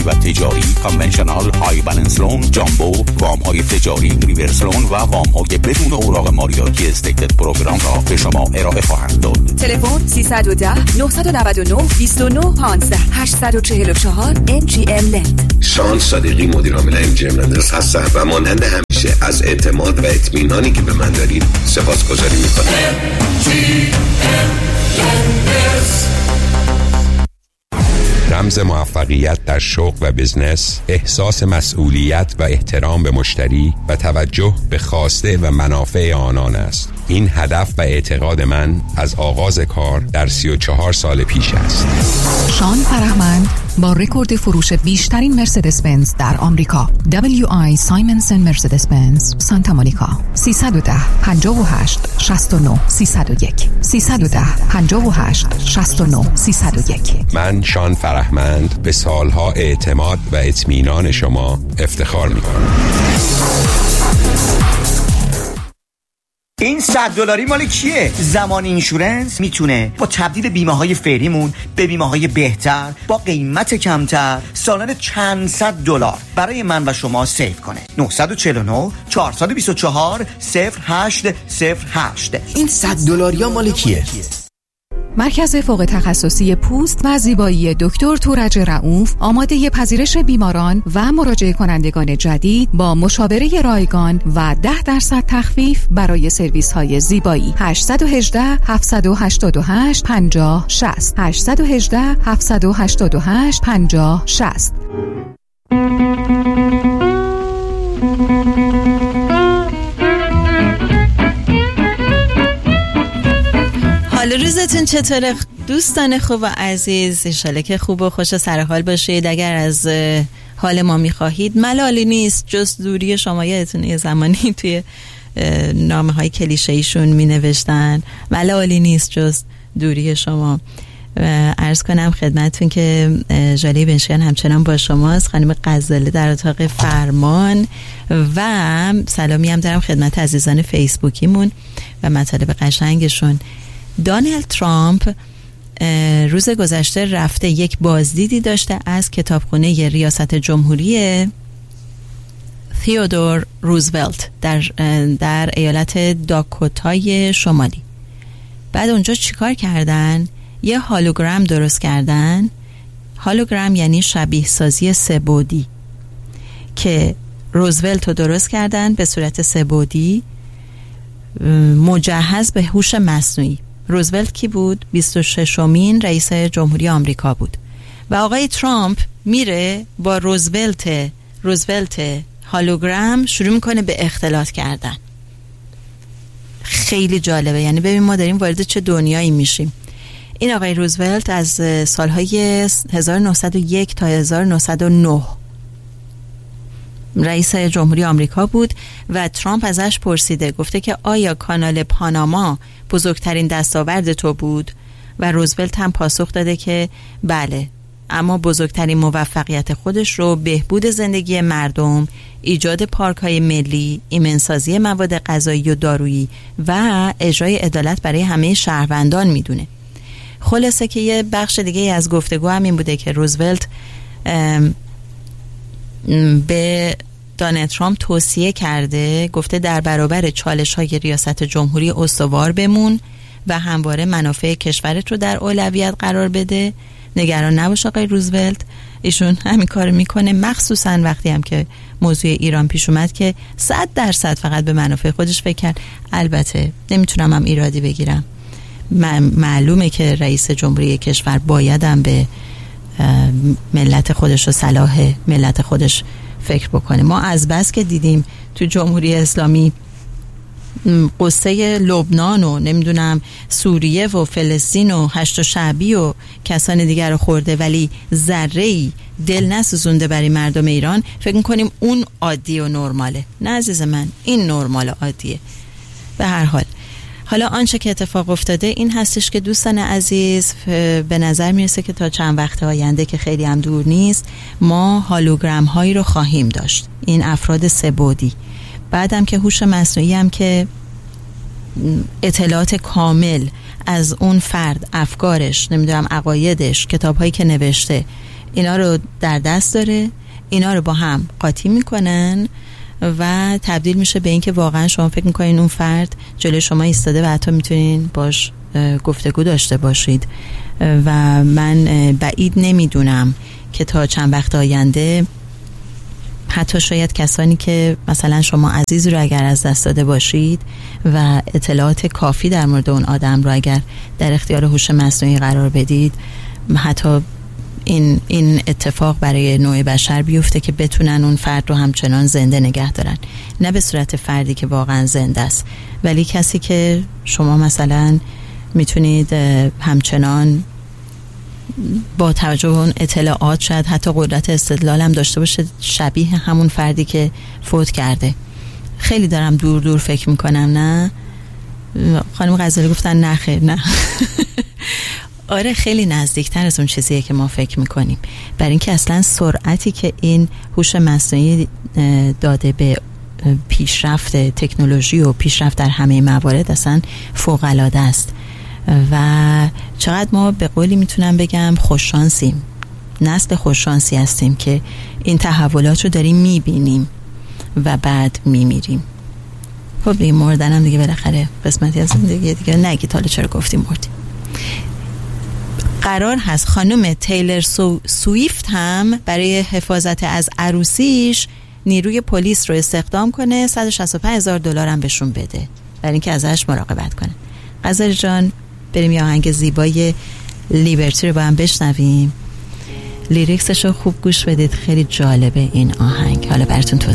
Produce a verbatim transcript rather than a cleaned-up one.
و تجاری، کانونشنال، های بالانس لون، جامبو، وام های تجاری، ریورس لون و وام های بدون اوراق مالیاتی استیتد پروگرام را به شما ارائه خواهند داد. تلفن سیصد و ده نهصد و نود و نه بیست و نه پانزده هشتصد و چهل و چهار ام جی ام لند. شان صادقی مدیر عامل ام جی ام لند هستم و مانند همیشه از اعتماد و اطمینانی که به من دارید سپاسگزاری می‌کنم. ام جی ام لند. رمز موفقیت در شغل و بزنس احساس مسئولیت و احترام به مشتری و توجه به خواسته و منافع آنان است. این هدف و اعتقاد من از آغاز کار در سی و چهار سال پیش است. شان فرهمند با رکورد فروش بیشترین مرسدس بنز در آمریکا، دبلیو آی سایمنسن مرسدس بنز سانتا مونیکا. سیصد و ده پنجاه و هشت شصت و نه سیصد و یک سیصد و ده پنجاه و هشت شصت و نه سیصد و یک. من شان فرهمند به سالها اعتماد و اطمینان شما افتخار می‌کنم. این صد دلاری مال کیه؟ زمان اینشورنس میتونه با تبدیل بیمه های فعلیمون به بیمه های بهتر با قیمت کمتر سالانه چند صد دلار برای من و شما سیو کنه. نه چهار نه چهار دو چهار صفر هشت صفر هشت. این صد دلاری ها مال کیه؟ مرکز فوق تخصصی پوست و زیبایی دکتر تورج رؤوف آماده پذیرش بیماران و مراجعه کنندگان جدید با مشاوره رایگان و ده درصد تخفیف برای سرویس های زیبایی. هشت یک هشت هفت هشت هشت پنجاه شصت هشت یک هشت هفت هشت هشت پنجاه شصت. حال روزتون چطوره دوستان خوب و عزیز؟ انشالله که خوب و خوش سر حال باشید. اگر از حال ما میخواهید ملالی نیست جز دوری شما. یادتون یه زمانی توی نامه های کلیشه ایشون می نوشتن ملالی نیست جز دوری شما. عرض کنم خدمتون که ژاله بنشیان همچنان با شماست، خانم غزاله در اتاق فرمان، و سلامی هم دارم خدمت عزیزان فیسبوکیمون و مطالب قشنگشون. دونالد ترامپ روز گذشته رفته یک بازدیدی داشته از کتابخانه ریاست جمهوری تئودور روزولت در در ایالت داکوتای شمالی. بعد اونجا چیکار کردن؟ یه هالوگرام درست کردن. هالوگرام یعنی شبیه سازی سه‌بعدی که روزولت رو درست کردن به صورت سه‌بعدی مجهز به هوش مصنوعی. روزولت کی بود؟ بیست و ششمین رئیس جمهوری آمریکا بود و آقای ترامپ میره با روزولت روزولت هالوگرام شروع میکنه به اختلاط کردن. خیلی جالبه، یعنی ببین ما داریم وارد چه دنیایی میشیم. این آقای روزولت از سالهای هزار و نهصد و یک تا هزار و نهصد و نه رئیس جمهوری آمریکا بود و ترامپ ازش پرسیده، گفته که آیا کانال پاناما بزرگترین دستاورد تو بود؟ و روزولت هم پاسخ داده که بله، اما بزرگترین موفقیت خودش رو بهبود زندگی مردم، ایجاد پارک‌های ملی، ایمنسازی مواد غذایی و دارویی و اجرای عدالت برای همه شهروندان میدونه. خلاصه که یه بخش دیگه از گفتگو هم این بوده که روزولت به دونالد ترامپ توصیه کرده، گفته در برابر چالش‌های ریاست جمهوری استوار بمون و همواره منافع کشورت رو در اولویت قرار بده. نگران نباش آقای روزولت. ایشون همین کار میکنه، مخصوصا وقتی هم که موضوع ایران پیش اومد که صد درصد فقط به منافع خودش فکر کرد. البته نمیتونم هم ایرادی بگیرم، معلومه که رئیس جمهوری کشور بایدم به ملت خودش و صلاح ملت خودش فکر بکنه. ما از بس که دیدیم تو جمهوری اسلامی قصه لبنان و نمیدونم سوریه و فلسطین و هشت شعبی و کسان دیگر رو خورده ولی ذره‌ای دل نسوزونده برای مردم ایران، فکر میکنیم اون عادی و نرماله. نه عزیز من، این نرمال عادیه. به هر حال حالا آنچه که اتفاق افتاده این هستش که دوستان عزیز به نظر میرسه که تا چند وقت آینده که خیلی هم دور نیست ما هالوگرام هایی رو خواهیم داشت، این افراد سه‌بعدی. بعدم که هوش مصنوعی هم که اطلاعات کامل از اون فرد، افکارش، نمیدونم عقایدش، کتاب‌هایی که نوشته، اینا رو در دست داره، اینا رو با هم قاطی میکنن و تبدیل میشه به این که واقعا شما فکر میکنین اون فرد جلوی شما ایستاده و حتی میتونین باش گفتگو داشته باشید. و من بعید نمیدونم که تا چند وقت آینده حتی شاید کسانی که مثلا شما عزیز رو اگر از دست داده باشید و اطلاعات کافی در مورد اون آدم رو اگر در اختیار هوش مصنوعی قرار بدید، حتی این این اتفاق برای نوع بشر بیفته که بتونن اون فرد رو همچنان زنده نگه دارن، نه به صورت فردی که واقعا زنده است، ولی کسی که شما مثلا میتونید همچنان با توجه به اون اطلاعات شاید حتی قدرت استدلال هم داشته باشه شبیه همون فردی که فوت کرده. خیلی دارم دور دور فکر میکنم، نه خانم غزالی گفتن نه خیر نه آره خیلی نزدیکتر از اون چیزیه که ما فکر میکنیم، برای اینکه اصلا سرعتی که این هوش مصنوعی داده به پیشرفت تکنولوژی و پیشرفت در همه موارد اصلا فوق العاده است و چقدر ما به قولی میتونم بگم خوششانسیم، نسل خوششانسی هستیم که این تحولات رو داریم میبینیم و بعد میمیریم. خب این مردن هم دیگه بالاخره قسمتی از زندگی دیگه، نگید حالا چرا گفتیم مردیم. قرار هست خانم تیلر سو سویفت هم برای حفاظت از عروسیش نیروی پلیس رو استخدام کنه، صد و شصت و پنج هزار دلار هم بهشون بده برای اینکه ازش مراقبت کنه. غزالی جان بریم یه آهنگ زیبای لیبرتی رو با هم بشنویم، لیریکسش رو خوب گوش بدید، خیلی جالبه این آهنگ، حالا براتون توضیح